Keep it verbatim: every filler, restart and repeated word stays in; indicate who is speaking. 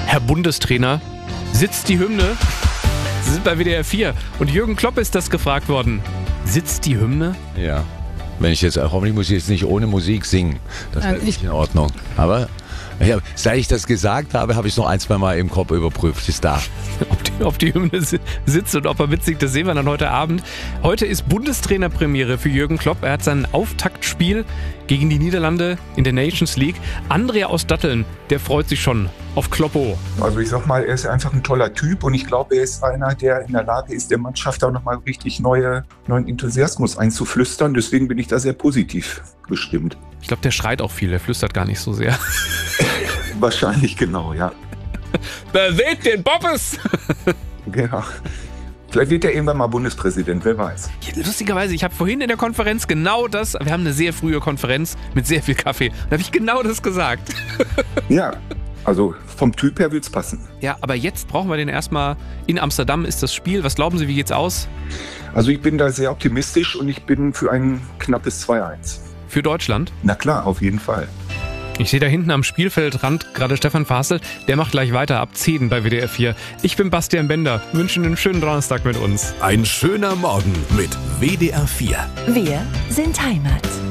Speaker 1: Herr Bundestrainer, sitzt die Hymne? Sie sind bei W D R vier und Jürgen Klopp ist das gefragt worden. Sitzt die Hymne?
Speaker 2: Ja. Wenn ich jetzt, hoffentlich muss ich jetzt nicht ohne Musik singen. Das wäre nicht in Ordnung. Aber ja, seit ich das gesagt habe, habe ich es noch ein, zwei Mal im Kopf überprüft. Ist da.
Speaker 1: Ob die, ob die Hymne sitzt und ob er mitsingt, das sehen wir dann heute Abend. Heute ist Bundestrainerpremiere für Jürgen Klopp. Er hat sein Auftaktspiel gegen die Niederlande in der Nations League. Andrea aus Datteln, der freut sich schon auf Kloppo.
Speaker 3: Also ich sag mal, er ist einfach ein toller Typ und ich glaube, er ist einer, der in der Lage ist, der Mannschaft da nochmal richtig neue, neuen Enthusiasmus einzuflüstern. Deswegen bin ich da sehr positiv gestimmt.
Speaker 1: Ich glaube, der schreit auch viel, der flüstert gar nicht so sehr.
Speaker 3: Wahrscheinlich, genau, ja.
Speaker 1: Bewegt den Bobbes!
Speaker 3: Genau. Vielleicht wird er irgendwann mal Bundespräsident, wer weiß.
Speaker 1: Lustigerweise, ich habe vorhin in der Konferenz genau das, wir haben eine sehr frühe Konferenz mit sehr viel Kaffee, da habe ich genau das gesagt.
Speaker 3: Ja, also vom Typ her wird's passen.
Speaker 1: Ja, aber jetzt brauchen wir den erstmal. In Amsterdam ist das Spiel. Was glauben Sie, wie geht's aus?
Speaker 3: Also ich bin da sehr optimistisch und ich bin für ein knappes zwei eins.
Speaker 1: Für Deutschland?
Speaker 3: Na klar, auf jeden Fall.
Speaker 1: Ich sehe da hinten am Spielfeldrand gerade Stefan Fasel, der macht gleich weiter ab zehn bei W D R vier. Ich bin Bastian Bender, wünsche Ihnen einen schönen Donnerstag mit uns.
Speaker 4: Ein schöner Morgen mit W D R vier.
Speaker 5: Wir sind Heimat.